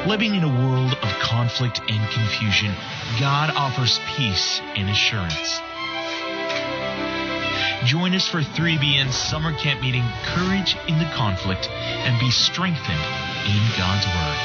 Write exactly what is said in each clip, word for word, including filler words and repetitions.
Living in a world of conflict and confusion, God offers peace and assurance. Join us for three B N's summer camp meeting, Courage in the Conflict, and be strengthened in God's Word.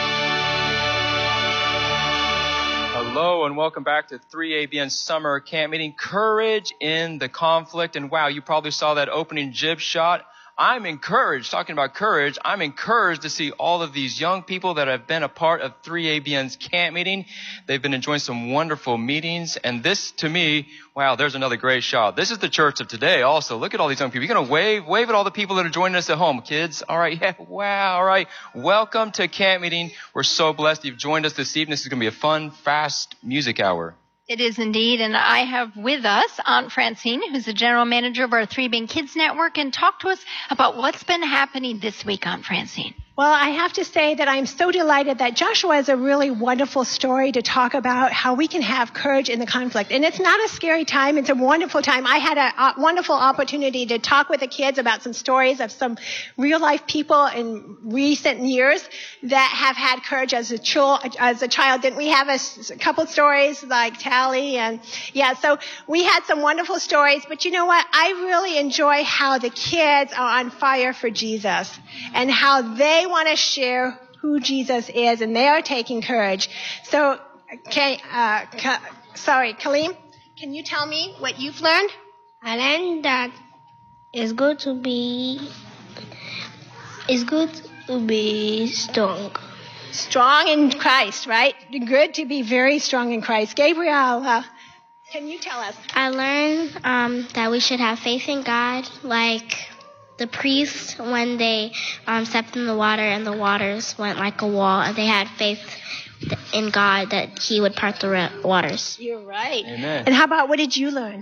Hello and welcome back to three A B N summer camp meeting, Courage in the Conflict. And wow, you probably saw that opening jib shot. I'm encouraged, talking about courage, I'm encouraged to see all of these young people that have been a part of three A B N's camp meeting. They've been enjoying some wonderful meetings. And this, to me, wow, there's another great shot. This is the church of today also. Look at all these young people. You're going to wave, wave at all the people that are joining us at home, kids. All right, yeah, wow, all right. Welcome to camp meeting. We're so blessed you've joined us this evening. This is going to be a fun, fast music hour. It is indeed, and I have with us Aunt Francine, who's the general manager of our three B N Kids Network, and talk to us about what's been happening this week, Aunt Francine. Well, I have to say that I'm so delighted that Joshua has a really wonderful story to talk about how we can have courage in the conflict. And it's not a scary time. It's a wonderful time. I had a, a wonderful opportunity to talk with the kids about some stories of some real-life people in recent years that have had courage as a, ch- as a child. Didn't we have a, a couple stories like Tally? And yeah, so we had some wonderful stories. But you know what? I really enjoy how the kids are on fire for Jesus and how they want to share who Jesus is, and they are taking courage. So, okay, uh, Ka- sorry, Kaleem, can you tell me what you've learned? I learned that it's good to be, it's good to be strong. Strong in Christ, right? Good to be very strong in Christ. Gabriel, uh, can you tell us? I learned um, that we should have faith in God, like the priests, when they um, stepped in the water and the waters went like a wall, and they had faith in God that He would part the re- waters. You're right. Amen. And how about, what did you learn?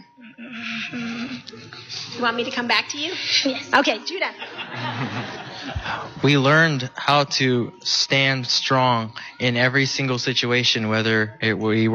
You want me to come back to you? Yes. Okay, Judah. We learned how to stand strong in every single situation, whether it, we